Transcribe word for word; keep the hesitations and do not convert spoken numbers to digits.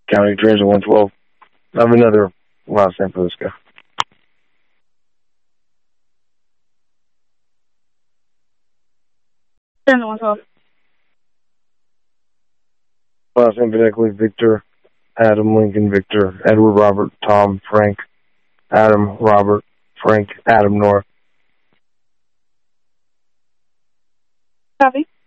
County Transit one twelve. I have another last name for this guy. Transit one twelve. Last name phonetically Victor, Adam, Lincoln, Victor, Edward, Robert, Tom, Frank, Adam, Robert, Frank, Adam, Nora. Copy.